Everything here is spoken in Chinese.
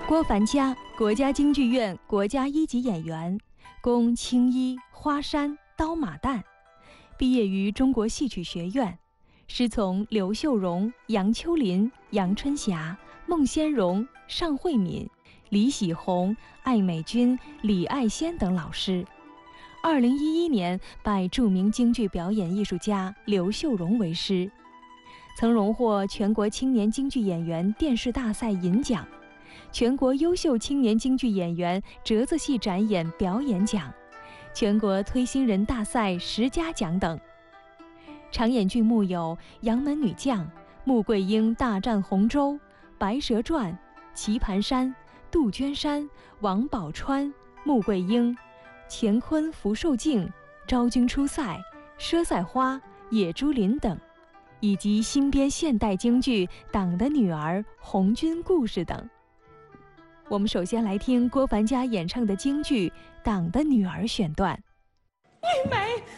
郭凡家，国家京剧院国家一级演员，工青衣、花山、刀马旦，毕业于中国戏曲学院，师从刘秀荣、杨秋林、杨春霞、孟仙荣、尚慧敏、李喜红、艾美君、李爱仙等老师。2011年拜著名京剧表演艺术家刘秀荣为师，曾荣获全国青年京剧演员电视大赛银奖、全国优秀青年京剧演员折子戏展演表演奖、全国推新人大赛10佳奖等。常演剧目有《杨门女将》、《穆桂英大战洪州》、《白蛇传》、《棋盘山》、《杜鹃山》、《王宝钏》、《穆桂英》、《乾坤福寿镜》、《昭君出塞》、《佘赛花》、《野猪林》等，以及新编现代京剧《党的女儿》、《红军故事》等。我们首先来听郭凡家演唱的京剧《党的女儿》选段。 玉梅，